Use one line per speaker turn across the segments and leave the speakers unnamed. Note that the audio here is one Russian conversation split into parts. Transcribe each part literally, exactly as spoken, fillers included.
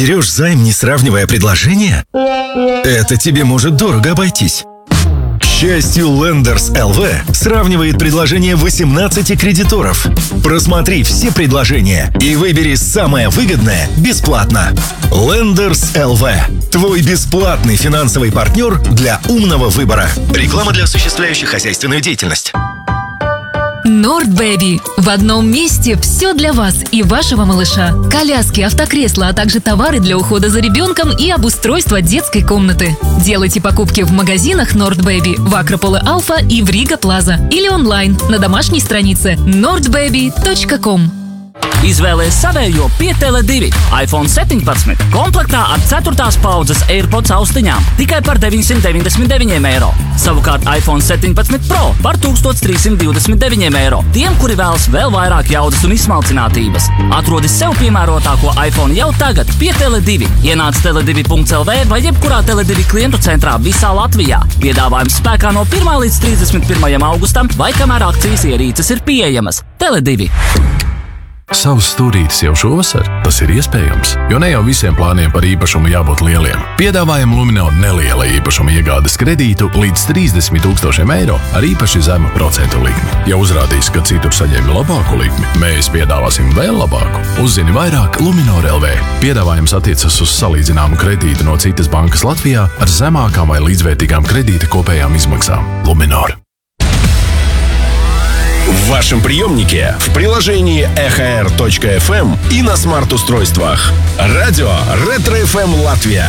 Берешь займ, не сравнивая предложения? Это тебе может дорого обойтись. К счастью, Lenders эл ви сравнивает предложения восемнадцати кредиторов. Просмотри все предложения и выбери самое выгодное бесплатно. Lenders эл ви – твой бесплатный финансовый партнер для умного выбора. Реклама для осуществляющих хозяйственную деятельность.
Nordbaby. В одном месте все для вас и вашего малыша. Коляски, автокресла, а также товары для ухода за ребенком и обустройства детской комнаты. Делайте покупки в магазинах Nordbaby в Акрополе Алфа и в Рига Плаза или онлайн на домашней странице nordbaby точка com.
Izvēlies savējo pie Tele divi. iPhone septiņpadsmit komplektā ar ceturtās paudzes AirPods austiņām tikai par deviņsimt deviņdesmit deviņiem eiro. Savukārt iPhone septiņpadsmit Pro par tūkstoš trīs simt divdesmit deviņiem eiro. Tiem, kuri vēlas vēl vairāk jaudas un izsmalcinātības. Atrodi sev piemērotāko iPhone jau tagad pie Tele divi. Ienāc tele divi punkts el vē vai jebkurā Tele divi klientu centrā visā Latvijā. Piedāvājums spēkā no pirmā līdz trīsdesmit pirmajam augustam vai kamēr akcijas ierīces ir pieejamas. Tele divi.
Savs stūrītis jau šovasar? Tas ir iespējams, jo ne jau visiem plāniem par īpašumu jābūt lieliem. Piedāvājam Luminor neliela īpašuma iegādes kredītu līdz trīsdesmit tūkstošiem eiro ar īpaši zemu procentu likmi. Ja uzrādīs, ka citur saņēmi labāku likmi, mēs piedāvāsim vēl labāku. Uzzini vairāk Luminor el vē. Piedāvājums attiecas uz salīdzināmu kredītu no citas bankas Latvijā ar zemākām vai līdzvērtīgām kredīta kopējām izmaksām. Luminor.
В вашем приемнике, в приложении эхо эр точка эф эм и на смарт-устройствах. Радио Ретро эф эм Латвия.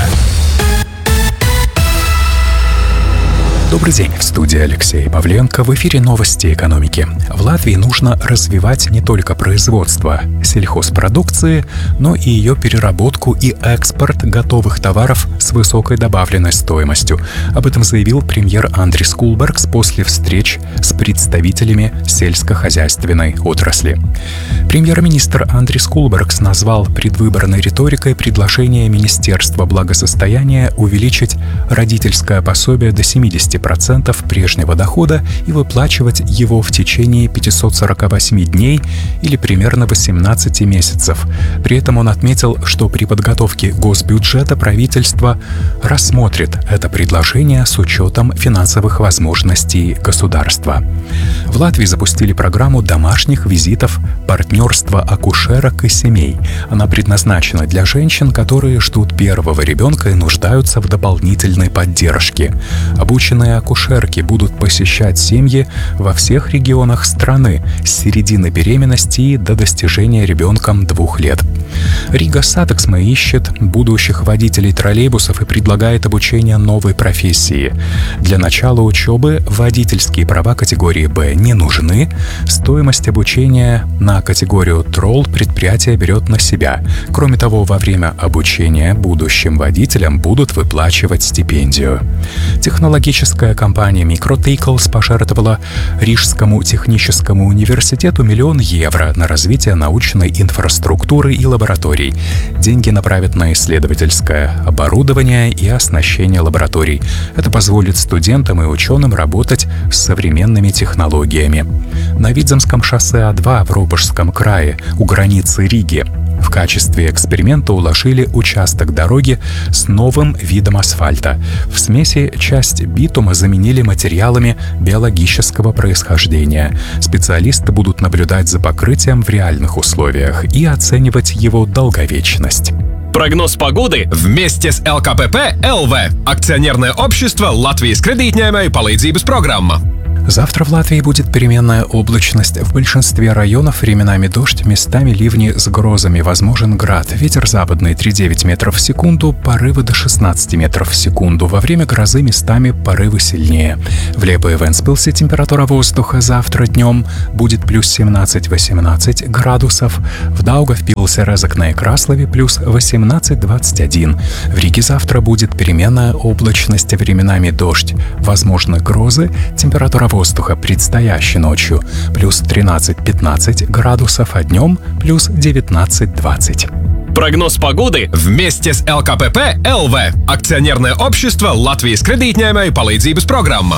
Добрый день, в студии Алексей Павленко. В эфире новости экономики. В Латвии нужно развивать не только производство сельхозпродукции, но и ее переработку и экспорт готовых товаров с высокой добавленной стоимостью. Об этом заявил премьер Андрис Кулбергс после встреч с представителями сельскохозяйственной отрасли. Премьер-министр Андрис Кулбергс назвал предвыборной риторикой предложение Министерства благосостояния увеличить родительское пособие до семидесяти процентов прежнего дохода и выплачивать его в течение пятисот сорока восьми дней или примерно восемнадцати месяцев. При этом он отметил, что при подготовке госбюджета правительство рассмотрит это предложение с учетом финансовых возможностей государства. В Латвии запустили программу домашних визитов партнерства акушерок и семей. Она предназначена для женщин, которые ждут первого ребенка и нуждаются в дополнительной поддержке. Обученные акушерки будут посещать семьи во всех регионах страны с середины беременности до достижения ребенком двух лет. Рига Сатексма ищет будущих водителей троллейбусов и предлагает обучение новой профессии. Для начала учебы водительские права категории Б не нужны. Стоимость обучения на категорию Тролл предприятие берет на себя. Кроме того, во время обучения будущим водителям будут выплачивать стипендию. Технологическая компания Microtickles пожертвовала Рижскому техническому университету миллион евро на развитие научной инфраструктуры и лабораторий. Деньги направят на исследовательское оборудование и оснащение лабораторий. Это позволит студентам и ученым работать с современными технологиями. На Видземском шоссе А два в Ропожском крае у границы Риги в качестве эксперимента уложили участок дороги с новым видом асфальта. В смеси часть битума заменили материалами биологического происхождения. Специалисты будут наблюдать за покрытием в реальных условиях и оценивать его долговечность.
Прогноз погоды вместе с эл ка пэ пэ эл ви. Акционерное общество Латвijas kredītņēmēju palīdzības programma.
Завтра в Латвии будет переменная облачность. В большинстве районов временами дождь, местами ливни с грозами, возможен град. Ветер западный три целых девять десятых метров в секунду, порывы до шестнадцати метров в секунду. Во время грозы местами порывы сильнее. В Лепо и Вентспилсе температура воздуха завтра днем будет плюс семнадцать-восемнадцать градусов. В Даугавпилсе, Резекне и Краслове плюс восемнадцать-двадцать один. В Риге завтра будет переменная облачность, временами дождь. Возможны грозы. Температура воздуха предстоящей ночью плюс тринадцать-пятнадцать градусов, а днем плюс девятнадцать-двадцать.
Прогноз погоды вместе с эл ка пэ пэ эл ви. Акционерное общество Латвijas kredītņēmēju palīdzības programma.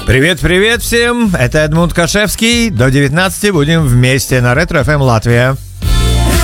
Привет-привет всем, это Эдмунд Кашевский. До девятнадцати будем вместе на Ретро эф эм Латвия.